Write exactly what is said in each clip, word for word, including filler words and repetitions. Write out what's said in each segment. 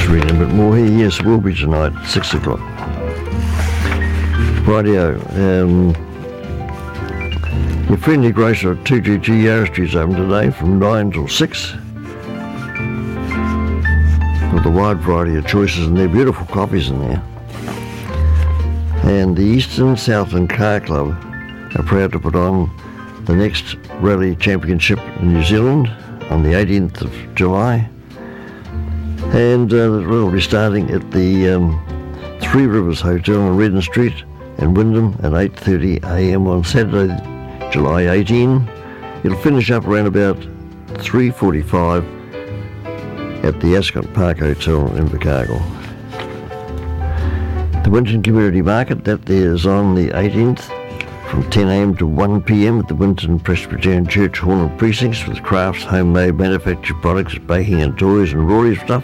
to read a bit more here. Yes, it will be tonight, six o'clock. Rightio. Um, your friendly grocer at two two two Yarra Street is open today from nine till six. With a wide variety of choices, and they're beautiful coffees in there. And the Eastern Southland Car Club are proud to put on the next Rally Championship in New Zealand on the eighteenth of July. And uh, we'll be starting at the um, Three Rivers Hotel on Redden Street in Wyndham at eight thirty a m on Saturday, July eighteenth. It'll finish up around about three forty-five at the Ascot Park Hotel in Invercargill. The Winton Community Market, that there is on the eighteenth from ten a m to one p m at the Winton Presbyterian Church Hall and Precincts with crafts, homemade, manufactured products, baking and toys and Rory stuff.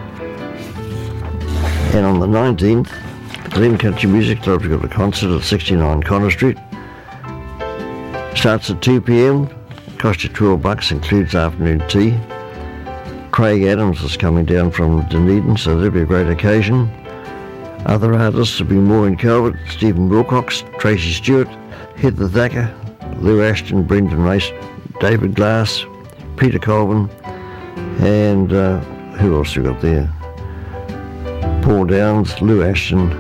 And on the nineteenth, the Glen Country Music Club has got a concert at sixty-nine Connor Street. Starts at two p m, costs you twelve bucks, includes afternoon tea. Craig Adams is coming down from Dunedin, so that'll be a great occasion. Other artists will be Maureen Calvert, Stephen Wilcox, Tracy Stewart, Heather Thacker, Lou Ashton, Brendan Race, David Glass, Peter Colvin, and uh, who else we got there? Paul Downs, Lou Ashton,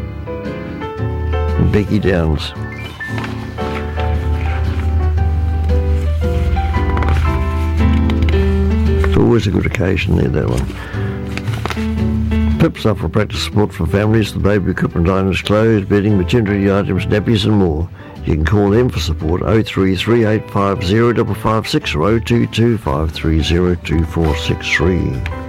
and Becky Downs. It's always a good occasion there, that one. Pips offer practice support for families, the baby equipment items, clothes, bedding, maternity items, nappies and more. You can call them for support oh three three, eight five zero, five five six or oh two two, five three zero, two four six three.